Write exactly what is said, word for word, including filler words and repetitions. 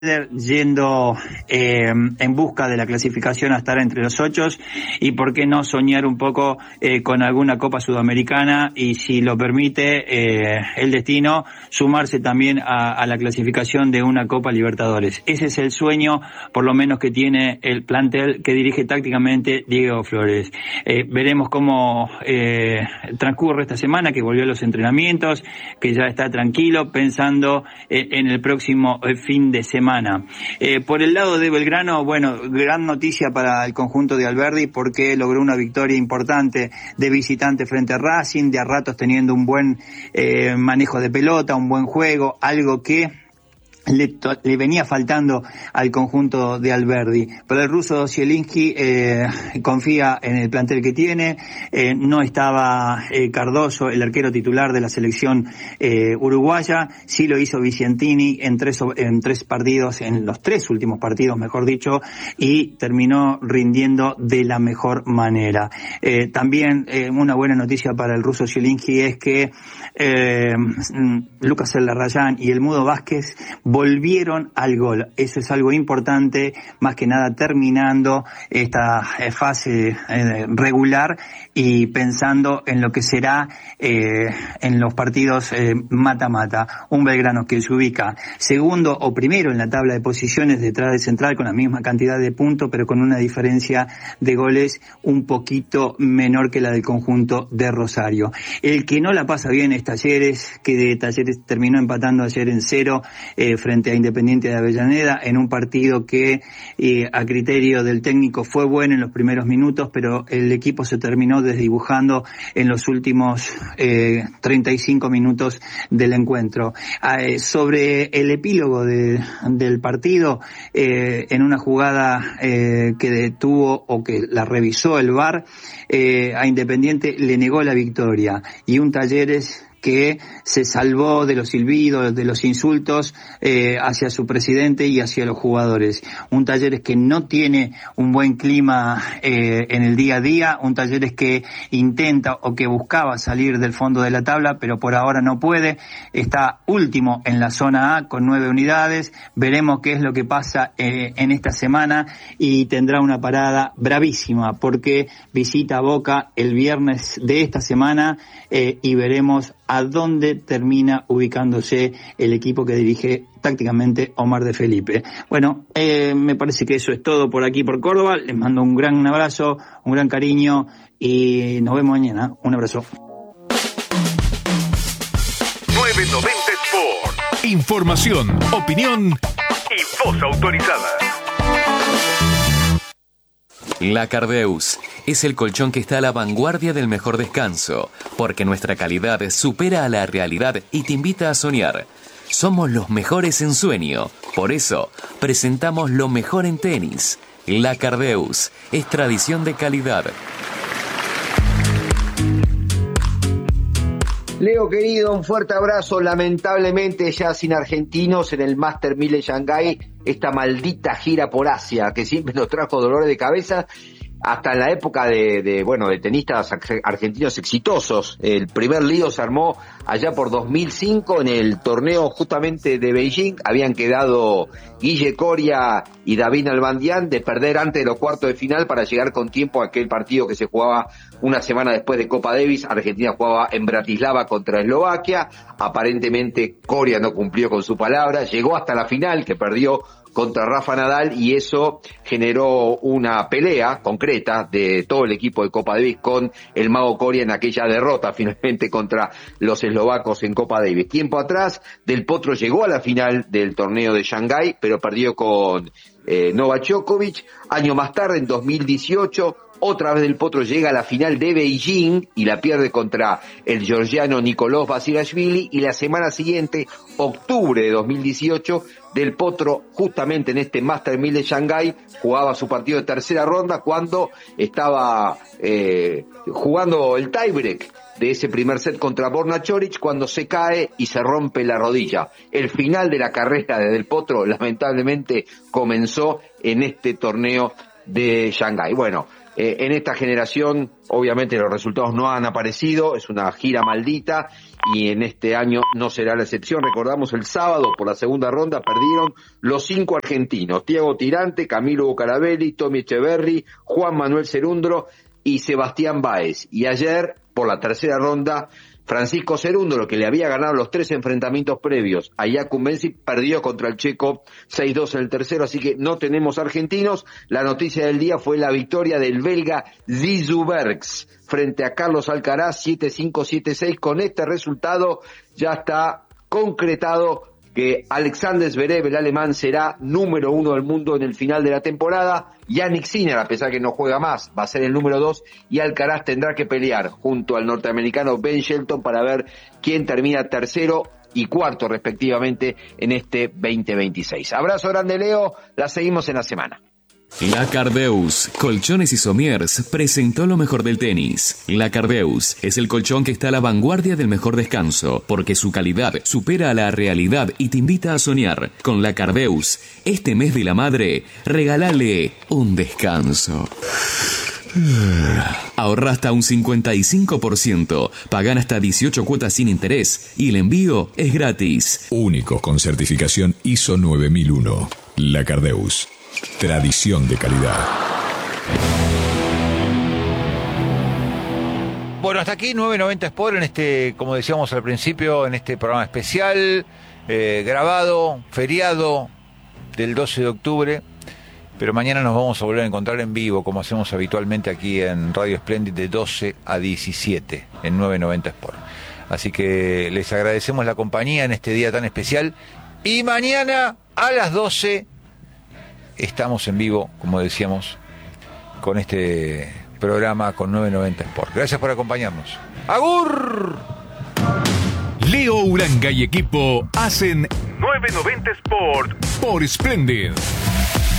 yendo eh, en busca de la clasificación a estar entre los ocho, y por qué no soñar un poco eh, con alguna Copa Sudamericana y, si lo permite eh, el destino, sumarse también a, a la clasificación de una Copa Libertadores. Ese es el sueño, por lo menos, que tiene el plantel que dirige tácticamente Diego Flores. Eh, veremos cómo eh, transcurre esta semana, que volvió a los entrenamientos, que ya está tranquilo pensando eh, en el próximo eh, fin de semana. Eh, por el lado de Belgrano, bueno, gran noticia para el conjunto de Alberdi, porque logró una victoria importante de visitante frente a Racing, de a ratos teniendo un buen eh, manejo de pelota, un buen juego, algo que Le, le venía faltando al conjunto de Alberdi. Pero el ruso Zielinski eh, confía en el plantel que tiene. Eh, no estaba eh, Cardoso, el arquero titular de la selección eh, uruguaya. Sí lo hizo Vicentini en tres, en tres partidos, en los tres últimos partidos, mejor dicho, y terminó rindiendo de la mejor manera. Eh, también eh, una buena noticia para el ruso Zielinski es que eh, Lucas Larrayán y el Mudo Vázquez volvieron al gol. Eso es algo importante, más que nada terminando esta fase eh, regular y pensando en lo que será eh, en los partidos eh, mata-mata. Un Belgrano que se ubica segundo o primero en la tabla de posiciones detrás de Central, con la misma cantidad de puntos, pero con una diferencia de goles un poquito menor que la del conjunto de Rosario. El que no la pasa bien es Talleres, que de Talleres terminó empatando ayer en cero eh, frente a Independiente de Avellaneda, en un partido que eh, a criterio del técnico fue bueno en los primeros minutos, pero el equipo se terminó desdibujando en los últimos eh, treinta y cinco minutos del encuentro. Eh, sobre el epílogo de, del partido, eh, en una jugada eh, que detuvo o que la revisó el V A R, eh, a Independiente le negó la victoria, y un Talleres que se salvó de los silbidos, de los insultos eh, hacia su presidente y hacia los jugadores. Un Talleres que no tiene un buen clima eh, en el día a día, un Talleres que intenta o que buscaba salir del fondo de la tabla, pero por ahora no puede. Está último en la zona A con nueve unidades. Veremos qué es lo que pasa eh, en esta semana, y tendrá una parada bravísima, porque visita a Boca el viernes de esta semana eh, y veremos a dónde termina ubicándose el equipo que dirige tácticamente Omar de Felipe. Bueno, eh, me parece que eso es todo por aquí, por Córdoba. Les mando un gran abrazo, un gran cariño, y nos vemos mañana. Un abrazo. novecientos noventa Sport. Información, opinión y voz autorizada. La Cardeus es el colchón que está a la vanguardia del mejor descanso, porque nuestra calidad supera a la realidad y te invita a soñar. Somos los mejores en sueño, por eso presentamos lo mejor en tenis. La Cardeus es tradición de calidad. Leo querido, un fuerte abrazo. Lamentablemente ya sin argentinos en el Master mil de Shanghái, esta maldita gira por Asia que siempre nos trajo dolores de cabeza, hasta en la época de, de bueno, de tenistas argentinos exitosos. El primer lío se armó allá por dos mil cinco en el torneo justamente de Beijing. Habían quedado Guille Coria y David Nalbandian de perder antes de los cuartos de final para llegar con tiempo a aquel partido que se jugaba una semana después de Copa Davis. Argentina jugaba en Bratislava contra Eslovaquia. Aparentemente Coria no cumplió con su palabra, llegó hasta la final, que perdió contra Rafa Nadal, y eso generó una pelea concreta de todo el equipo de Copa Davis con el Mago Coria en aquella derrota finalmente contra los eslovacos en Copa Davis. Tiempo atrás, Del Potro llegó a la final del torneo de Shanghái, pero perdió con eh, Novak Djokovic. Año más tarde, en dos mil dieciocho, otra vez Del Potro llega a la final de Beijing y la pierde contra el georgiano Nicolás Basilashvili, y la semana siguiente, octubre de dos mil dieciocho, Del Potro, justamente en este Master mil de Shanghái, jugaba su partido de tercera ronda cuando estaba eh, jugando el tiebreak de ese primer set contra Borna Choric, cuando se cae y se rompe la rodilla. El final de la carrera de Del Potro lamentablemente comenzó en este torneo de Shanghái. Bueno, Eh, en esta generación, obviamente los resultados no han aparecido, es una gira maldita y en este año no será la excepción. Recordamos el sábado por la segunda ronda perdieron los cinco argentinos, Thiago Tirante, Camilo Bucarabelli, Tommy Echeverry, Juan Manuel Cerúndolo y Sebastián Báez. Y ayer, por la tercera ronda, Francisco Cerúndolo, que le había ganado los tres enfrentamientos previos a Jakub Mensik, perdió contra el checo seis dos en el tercero, así que no tenemos argentinos. La noticia del día fue la victoria del belga Zizou Bergs frente a Carlos Alcaraz siete cinco, siete seis. Con este resultado ya está concretado que Alexander Zverev, el alemán, será número uno del mundo en el final de la temporada. Jannik Sinner, a pesar que no juega más, va a ser el número dos, y Alcaraz tendrá que pelear junto al norteamericano Ben Shelton para ver quién termina tercero y cuarto respectivamente en este veinte veintiséis. Abrazo grande, Leo, la seguimos en la semana. La Cardeus, Colchones y Somiers, presentó lo mejor del tenis. La Cardeus es el colchón que está a la vanguardia del mejor descanso, porque su calidad supera a la realidad y te invita a soñar. Con La Cardeus, este mes de la madre, regálale un descanso. Ahorra hasta un cincuenta y cinco por ciento, pagan hasta dieciocho cuotas sin interés y el envío es gratis. Únicos con certificación I S O nueve mil uno. La Cardeus. Tradición de calidad. Bueno, hasta aquí nueve noventa Sport en este, como decíamos al principio, en este programa especial, eh, grabado, feriado del doce de octubre, pero mañana nos vamos a volver a encontrar en vivo, como hacemos habitualmente aquí en Radio Splendid de doce a diecisiete en nueve noventa Sport. Así que les agradecemos la compañía en este día tan especial y mañana a las doce estamos en vivo, como decíamos, con este programa con nueve noventa Sport. Gracias por acompañarnos. ¡Agur! Leo Uranga y equipo hacen nueve noventa Sport por Splendid.